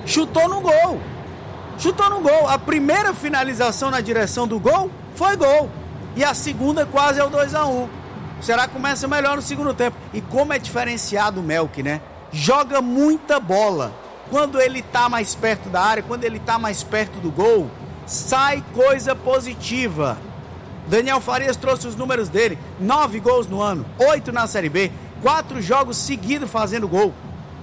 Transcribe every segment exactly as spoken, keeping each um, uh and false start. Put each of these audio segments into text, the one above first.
chutou no gol. Chutou no gol. A primeira finalização na direção do gol foi gol. E a segunda quase é o dois a um. O Ceará começa melhor no segundo tempo. E como é diferenciado o Melk, né? Joga muita bola. Quando ele tá mais perto da área, quando ele tá mais perto do gol, sai coisa positiva. Daniel Farias trouxe os números dele. Nove gols no ano, oito na Série B. Quatro jogos seguidos fazendo gol.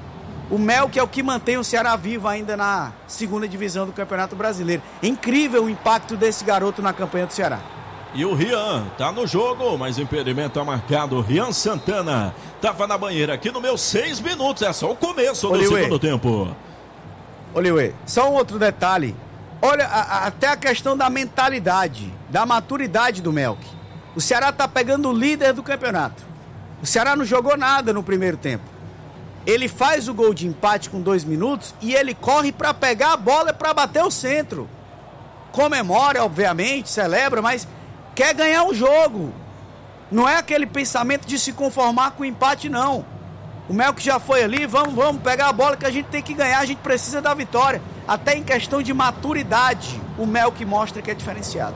O Melk é o que mantém o Ceará vivo ainda na segunda divisão do Campeonato Brasileiro. É incrível o impacto desse garoto na campanha do Ceará. E o Rian tá no jogo, mas impedimento tá marcado. Rian Santana tava na banheira aqui no meu seis minutos. É só o começo do segundo tempo. Oliuê, só um outro detalhe. Olha, a, a, até a questão da mentalidade, da maturidade do Melk. O Ceará tá pegando o líder do campeonato. O Ceará não jogou nada no primeiro tempo. Ele faz o gol de empate com dois minutos e ele corre para pegar a bola para bater o centro. Comemora, obviamente, celebra, mas quer ganhar o jogo. Não é aquele pensamento de se conformar com o empate, não. O Melk já foi ali, vamos, vamos pegar a bola que a gente tem que ganhar, a gente precisa da vitória. Até em questão de maturidade, o Melk mostra que é diferenciado.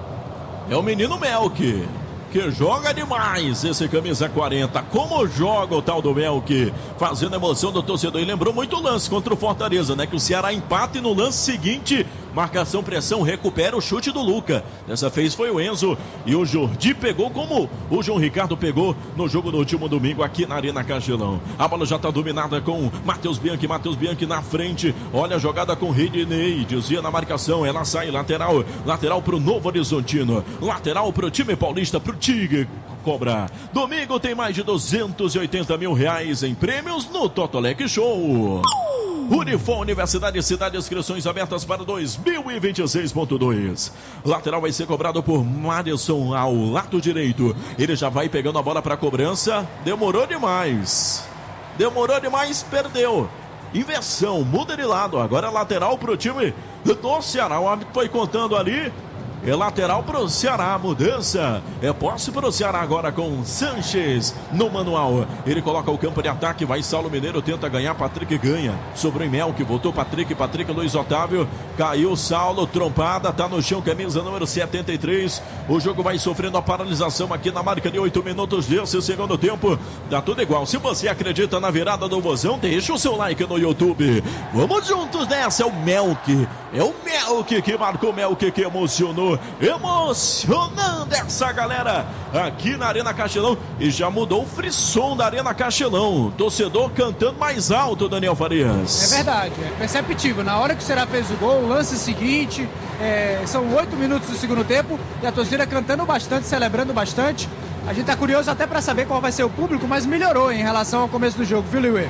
É o menino Melk, que joga demais esse camisa quarenta. Como joga o tal do Melk, fazendo a emoção do torcedor. E lembrou muito o lance contra o Fortaleza, né? Que o Ceará empata e no lance seguinte, marcação, pressão, recupera o chute do Luca. Dessa vez foi o Enzo e o Jordi pegou como o João Ricardo pegou no jogo do último domingo aqui na Arena Castelão. A bola já está dominada com Matheus Bianchi, Matheus Bianchi na frente. Olha a jogada com Redney, desvia na marcação, ela sai lateral, lateral pro Novo Horizontino, lateral pro time paulista, pro Tigre cobrar. Domingo tem mais de duzentos e oitenta mil reais em prêmios no Totolec Show. Unifor Universidade de Cidade, inscrições abertas para dois mil e vinte e seis ponto dois. Lateral vai ser cobrado por Madison ao lado direito. Ele já vai pegando a bola para a cobrança. Demorou demais. Demorou demais, perdeu. Inversão, muda de lado. Agora lateral para o time do Ceará. O árbitro foi contando ali. É lateral para o Ceará, mudança. É posse para o Ceará agora com Sanches no manual. Ele coloca o campo de ataque, vai Saulo Mineiro, tenta ganhar, Patrick ganha. Sobrou em Melk, voltou Patrick, Patrick, Luiz Otávio. Caiu Saulo, trompada, tá no chão, camisa número setenta e três. O jogo vai sofrendo a paralisação aqui na marca de oito minutos desse segundo tempo. Tá tudo igual. Se você acredita na virada do Vozão, deixa o seu like no YouTube. Vamos juntos nessa, é o Melk. É o Melk que marcou, o Melk que emocionou. Emocionando essa galera aqui na Arena Castelão. E já mudou o frisson da Arena Castelão. Torcedor cantando mais alto, Daniel Farias. É verdade, é perceptível. Na hora que o Ceará fez o gol, o lance seguinte, é, são oito minutos do segundo tempo e a torcida cantando bastante, celebrando bastante. A gente tá curioso até para saber qual vai ser o público, mas melhorou em relação ao começo do jogo, viu, Liuê?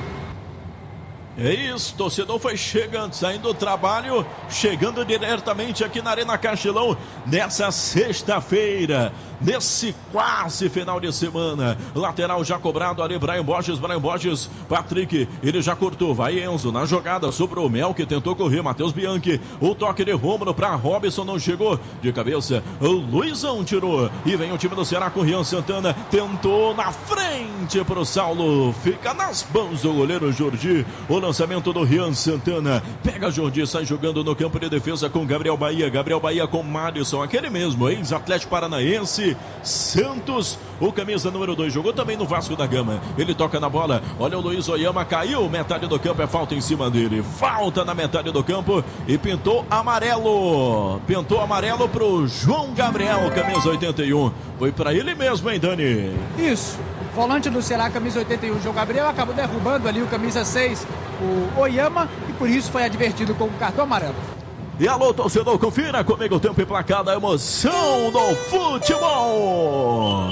É isso, torcedor foi chegando, saindo do trabalho, chegando diretamente aqui na Arena Castelão, nessa sexta-feira, nesse quase final de semana. Lateral já cobrado ali, Brian Borges, Brian Borges, Patrick, ele já cortou, vai Enzo, na jogada, sobrou o Mel, que tentou correr, Matheus Bianchi, o toque de Rômulo para Robson, não chegou, de cabeça, o Luizão tirou, e vem o time do Ceará com o Rian Santana, tentou na frente pro Saulo, fica nas mãos do goleiro Jordi, o lançamento do Rian Santana, pega Jordi, sai jogando no campo de defesa com Gabriel Bahia, Gabriel Bahia com Madison, aquele mesmo, ex-Atlético Paranaense, Santos, o camisa número dois, jogou também no Vasco da Gama, ele toca na bola, olha o Luiz Oyama, caiu, metade do campo, é falta em cima dele, falta na metade do campo e pintou amarelo, pintou amarelo pro João Gabriel, camisa oitenta e um, foi pra ele mesmo, hein, Dani? Isso. Volante do Ceará, camisa oitenta e um, João Gabriel, acabou derrubando ali o camisa seis, o Oyama, e por isso foi advertido com o cartão amarelo. E alô, torcedor, confira comigo o tempo e placar da emoção do futebol.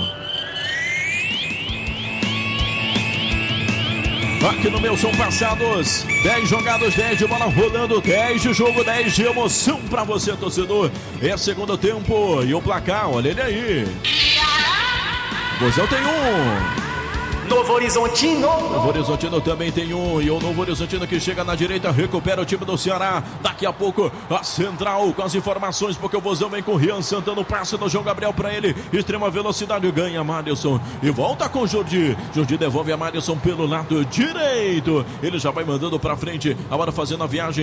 Aqui no meu são passados dez jogados, dez de bola rolando, dez de jogo, dez de emoção pra você, torcedor. É segundo tempo e o placar, olha ele aí. Vozão tem um. Novo Horizontino. Novo Horizontino também tem um. E o Novo Horizontino que chega na direita, recupera o time do Ceará. Daqui a pouco a central com as informações, porque o Vozão vem com o Rian Santana, o passe do João Gabriel para ele. Extrema velocidade, ganha Madison. E volta com o Jordi. Jordi devolve a Madison pelo lado direito. Ele já vai mandando para frente, agora fazendo a viagem.